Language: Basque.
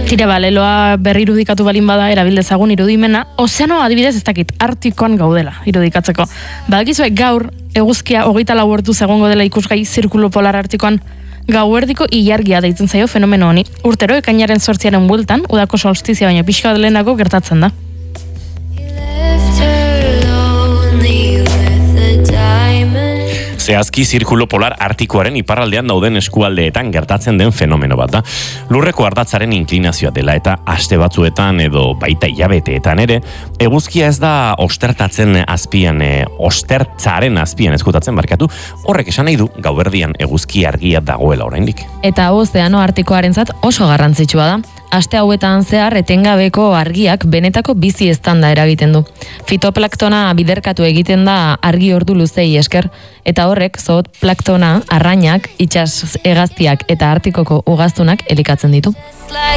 Tira baleloa berri irudikatu balin bada erabildezagun irudimena, ozeano adibidez ez dakit, Artikoan gaudela irudikatzeko. Badakizue gaur eguzkia 24 orduz egongo dela ikusgai zirkulu polar Artikoan, gauerdiko ilargia deitzen zaio fenomeno honi. Urtero ekainaren 8 bueltan, udako solstizia baino pixka bat lehenago gertatzen da. Zehazki zirkulo polar Artikoaren iparraldean dauden eskualdeetan gertatzen den fenomeno bat da. Lurreko ardatzaren inklinazioa dela eta aste batzuetan edo baita hilabeteetan ere, eguzkia ez da ostertzaren azpian ezkutatzen barkatu, horrek esan nahi du gauerdian eguzki argia dagoela oraindik. Eta ozeano Artikoarentzat oso garrantzitsua da. Aste hauetan zehar etengabeko argiak benetako bizi eztanda eragiten du. Fitoplanktona biderkatu egiten da argi ordu luzei esker, eta horrek zooplanktona, arrainak, itsas hegaztiak eta Artikoko ugaztunak elikatzen ditu.